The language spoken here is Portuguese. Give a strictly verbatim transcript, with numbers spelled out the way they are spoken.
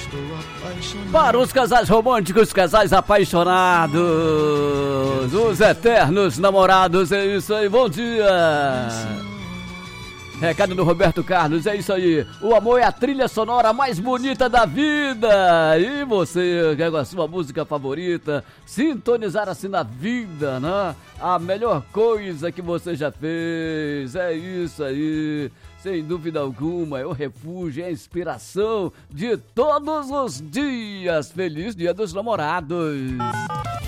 Para os casais românticos, casais apaixonados, os eternos namorados, é isso aí, bom dia! Recado do Roberto Carlos, é isso aí. O amor é a trilha sonora mais bonita da vida. E você quer com a sua música favorita, sintonizar assim na vida, né? A melhor coisa que você já fez. É isso aí. Sem dúvida alguma, é o refúgio, é a inspiração de todos os dias. Feliz Dia dos Namorados.